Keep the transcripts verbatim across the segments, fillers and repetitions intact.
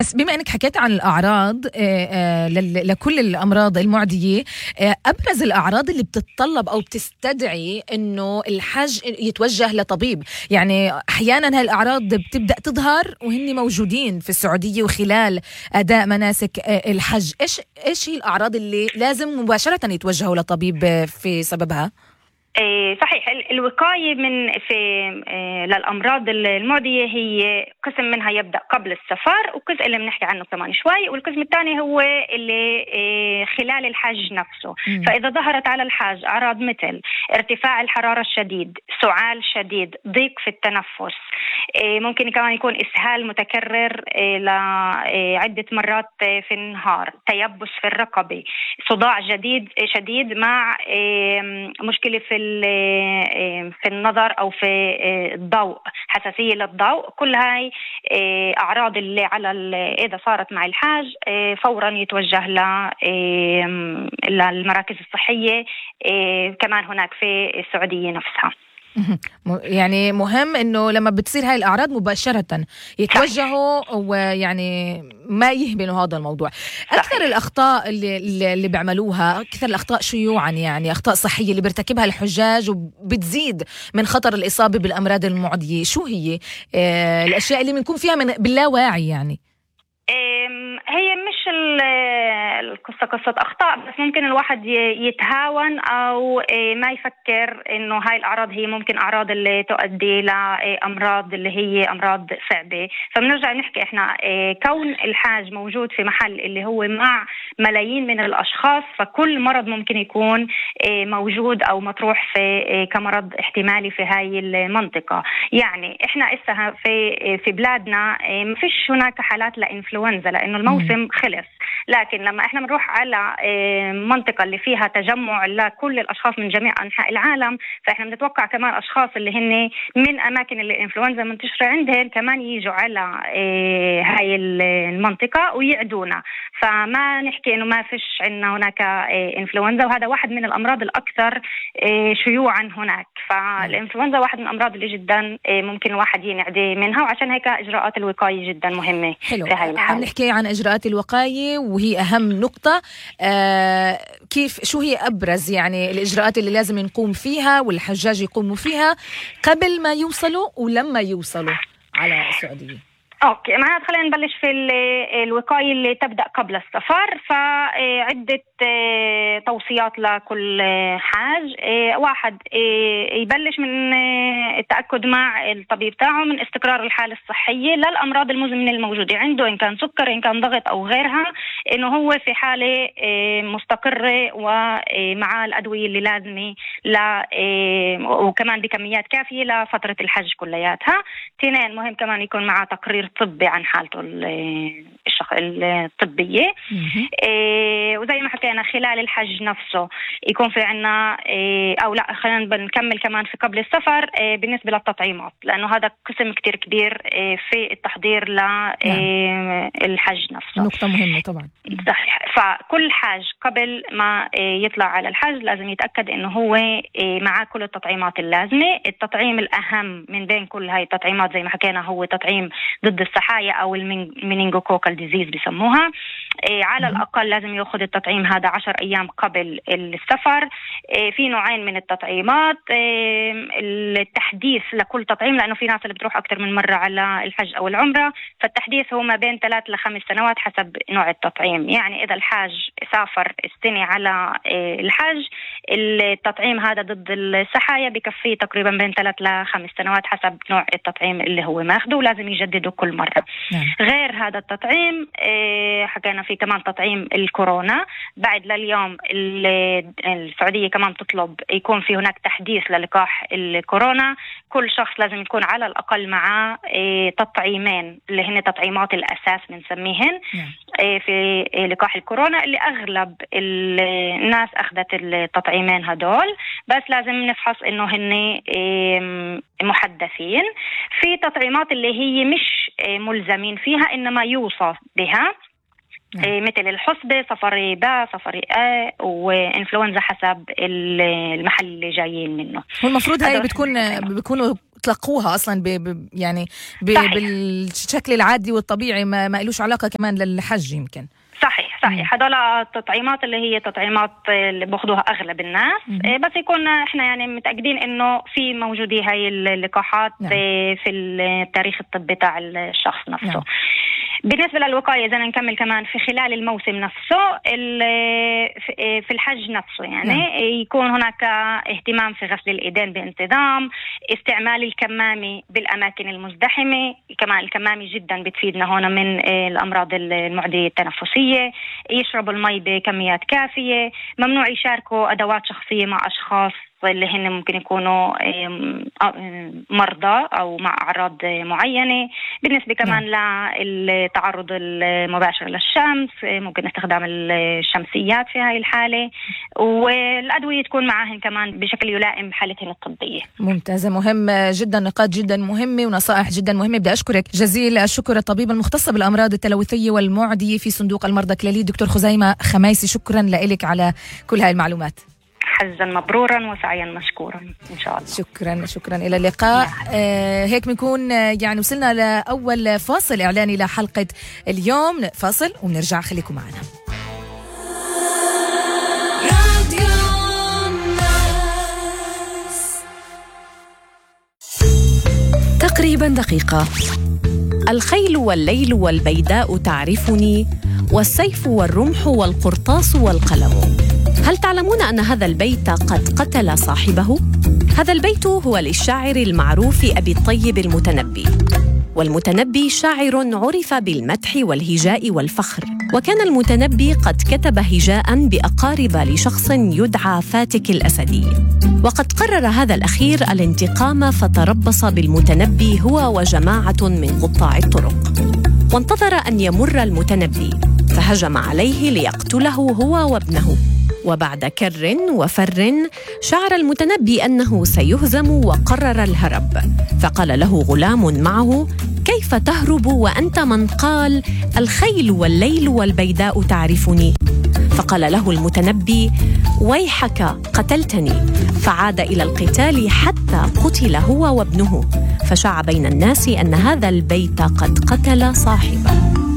بس بما أنك حكيت عن الأعراض لكل الأمراض المعدية، أبرز الأعراض اللي بتتطلب أو بتستدعي أنه الحج يتوجه لطبيب، يعني أحيانا هاي الأعراض بتبدأ تظهر وهن موجودين في السعودية وخلال أداء مناسك الحج، إيش إيش هي الأعراض اللي لازم مباشرة يتوجهوا لطبيب في سببها؟ صحيح، الوقاية من في للأمراض المعدية هي قسم منها يبدأ قبل السفر، وقسم اللي بنحكي عنه كمان شوي، والقسم الثاني هو اللي خلال الحج نفسه. م. فإذا ظهرت على الحاج أعراض مثل ارتفاع الحرارة الشديد، سعال شديد، ضيق في التنفس، ممكن كمان يكون إسهال متكرر لعدة مرات في النهار، تيبس في الرقبة، صداع جديد شديد مع مشكلة في في النظر أو في الضوء، حساسية للضوء. كل هاي أعراض اللي على إذا صارت مع الحاج فورا يتوجه للمراكز الصحية كمان هناك في السعودية نفسها. يعني مهم إنه لما بتصير هاي الأعراض مباشرة يتوجهوا ويعني ما يهملوا هذا الموضوع. أكثر الأخطاء اللي اللي بيعملوها، أكثر الأخطاء شيوعا، يعني أخطاء صحية اللي بيرتكبها الحجاج وبتزيد من خطر الإصابة بالأمراض المعدية، شو هي آه الأشياء اللي بنكون فيها من باللاواعي؟ يعني هي مش القصة قصة أخطاء، بس ممكن الواحد يتهاون أو ما يفكر إنه هاي الأعراض هي ممكن أعراض اللي تؤدي لأمراض اللي هي أمراض صعبة. فبنرجع نحكي إحنا كون الحاج موجود في محل اللي هو مع ملايين من الأشخاص، فكل مرض ممكن يكون موجود أو مطروح في كمرض احتمالي في هاي المنطقة. يعني إحنا إسها في في بلادنا ما فيش هناك حالات لإنفلونزا لأنه الموسم خلص، لكن لما احنا بنروح على منطقة اللي فيها تجمع لكل الأشخاص من جميع أنحاء العالم، فاحنا بنتوقع كمان أشخاص اللي هن من أماكن اللي الإنفلونزا منتشرة عندهم كمان يجوا على هاي المنطقة ويعدونا. فما نحكي إنه ما فيش عندنا هناك إنفلونزا، وهذا واحد من الأمراض الأكثر شيوعا هناك. فالإنفلونزا واحد من الأمراض اللي جدا ممكن الواحد ينعدي منها، وعشان هيك إجراءات الوقاية جدا مهمة. حلو. في هاي الحالة عم نحكي عن إجراءات الوقاية وهي أهم نقطة. آه كيف شو هي أبرز يعني الإجراءات اللي لازم نقوم فيها والحجاج يقوموا فيها قبل ما يوصلوا ولما يوصلوا على السعودية؟ اوكي، معنا خلينا نبلش في الوقاية اللي تبدأ قبل السفر. فعدة توصيات لكل حاج. واحد، يبلش من التأكد مع الطبيب تاعه من استقرار الحالة الصحية للأمراض المزمنة الموجودة عنده، إن كان سكر إن كان ضغط أو غيرها، إنه هو في حالة مستقرة ومع الأدوية اللي لازمة ل وكمان بكميات كافية لفترة الحج كلياتها. اثنين، مهم كمان يكون معه تقرير طبي عن حالته الشخ... الطبية. إيه وزي ما حكينا خلال الحج نفسه يكون في عنا إيه أو لا خلينا بنكمل كمان في قبل السفر إيه بالنسبة للتطعيمات، لأنه هذا قسم كتير كبير إيه في التحضير للحج إيه نفسه. نقطة مهمة طبعا. صحيح. فكل حاج قبل ما إيه يطلع على الحج لازم يتأكد إنه هو إيه معاه كل التطعيمات اللازمة. التطعيم الأهم من بين كل هاي التطعيمات زي ما حكينا هو تطعيم ضد السحايا أو المينينجوكوكال ديزيز بسموها. إيه على الأقل لازم يأخذ التطعيم هذا عشر أيام قبل السفر. إيه في نوعين من التطعيمات. إيه التحديث لكل تطعيم، لأنه في ناس اللي بتروح أكثر من مرة على الحج أو العمرة، فالتحديث هو ما بين ثلاث لخمس سنوات حسب نوع التطعيم. يعني إذا الحاج سافر السنة على إيه الحج، التطعيم هذا ضد السحايا بكفيه تقريبا بين ثلاث لخمس سنوات حسب نوع التطعيم اللي هو ماخده، ولازم يجدده كل مرة. نعم. غير هذا التطعيم إيه حكينا في كمان تطعيم الكورونا. بعد لليوم السعودية كمان تطلب يكون في هناك تحديث للقاح الكورونا. كل شخص لازم يكون على الأقل معه إيه تطعيمين اللي هن تطعيمات الأساس بنسميهن. نعم. إيه في لقاح الكورونا اللي أغلب الناس أخذت التطعيمين هدول، بس لازم نفحص إنه هن إيه محدثين. في تطعيمات اللي هي مش ملزمين فيها إنما يوصى بها، نعم. مثل الحصبة، صفري باء، صفري آ، وإنفلونزا حسب المحل اللي جايين منه. والمفروض هاي بتكون بيكونوا تلقوها أصلا ب ب يعني ب بالشكل العادي والطبيعي، ما ما إلوش علاقة كمان للحج يمكن. صحيح صحيح. هذول التطعيمات اللي هي تطعيمات اللي باخذوها اغلب الناس، مم. بس يكون احنا يعني متاكدين انه في موجوده هاي اللقاحات، نعم. في التاريخ الطبي تاع الشخص نفسه. نعم. بالنسبة للوقاية إذا نكمل كمان في خلال الموسم نفسه في الحج نفسه، يعني نعم. يكون هناك اهتمام في غسل الإيدين بانتظام، استعمال الكمامة بالأماكن المزدحمة. كمان الكمامة جدا بتفيدنا هنا من الأمراض المعدية التنفسية. يشربوا المي بكميات كافية. ممنوع يشاركوا أدوات شخصية مع أشخاص اللي هن ممكن يكونوا مرضى أو مع أعراض معينة. بالنسبة كمان للتعرض المباشر للشمس، ممكن استخدام الشمسيات في هاي الحالة، والأدوية تكون معاهن كمان بشكل يلائم حالتهن الطبية. ممتازة، مهم جدا، نقاط جدا مهمة ونصائح جدا مهمة. بدي أشكرك جزيل الشكر الطبيب المختص بالأمراض التلوثية والمعدية في صندوق المرضى كلالي دكتور خزيمة خميسي، شكرا لك على كل هاي المعلومات. حجا مبرورا وسعيا مشكورا إن شاء الله. شكرا شكرا إلى اللقاء. آه هيك بنكون يعني وصلنا لأول فاصل إعلاني لحلقة اليوم. فاصل وبنرجع، خليكم معنا. تقريبا دقيقة. الخيل والليل والبيداء تعرفني، والسيف والرمح والقرطاس والقلم. هل تعلمون أن هذا البيت قد قتل صاحبه؟ هذا البيت هو للشاعر المعروف أبي الطيب المتنبي، والمتنبي شاعر عرف بالمدح والهجاء والفخر. وكان المتنبي قد كتب هجاء بأقارب لشخص يدعى فاتك الأسدي، وقد قرر هذا الأخير الانتقام، فتربص بالمتنبي هو وجماعة من قطاع الطرق، وانتظر أن يمر المتنبي، فهجم عليه ليقتله هو وابنه. وبعد كر وفر شعر المتنبي أنه سيهزم وقرر الهرب، فقال له غلام معه: كيف تهرب وأنت من قال الخيل والليل والبيداء تعرفني؟ فقال له المتنبي: ويحك قتلتني. فعاد إلى القتال حتى قتل هو وابنه، فشاع بين الناس أن هذا البيت قد قتل صاحبه.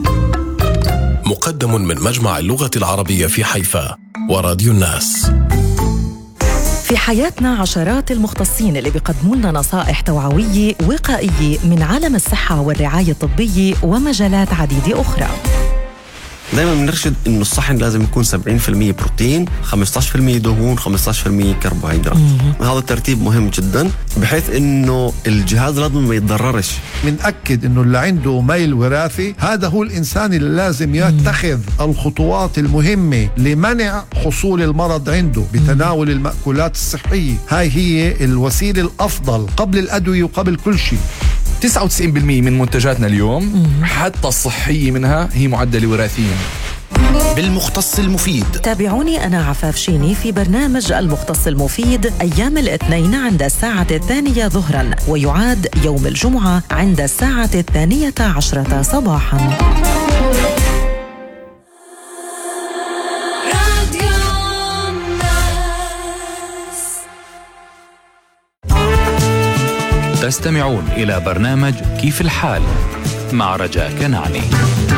مقدم من مجمع اللغة العربية في حيفا وراديو الناس. في حياتنا عشرات المختصين اللي بيقدموا لنا نصائح توعوية وقائية من عالم الصحة والرعاية الطبية ومجالات عديدة أخرى. دايما بنرشد انه الصحن لازم يكون سبعين بالمية بروتين، خمسة عشر بالمية دهون، خمسة عشر بالمية كربوهيدرات. هذا الترتيب مهم جدا بحيث انه الجهاز الهضمي ما يتضررش. بنأكد انه اللي عنده ميل وراثي هذا هو الانسان اللي لازم يتخذ الخطوات المهمة لمنع حصول المرض عنده بتناول المأكولات الصحية. هاي هي الوسيلة الافضل قبل الادوية وقبل كل شيء. تسعة وتسعين بالمية من منتجاتنا اليوم حتى الصحية منها هي معدلة وراثيا. بالمختص المفيد تابعوني أنا عفاف شيني في برنامج المختص المفيد أيام الاثنين عند الساعة الثانية ظهرا، ويعاد يوم الجمعة عند الساعة الثانية عشرة صباحا. تستمعون إلى برنامج كيف الحال مع رجاء كنعاني.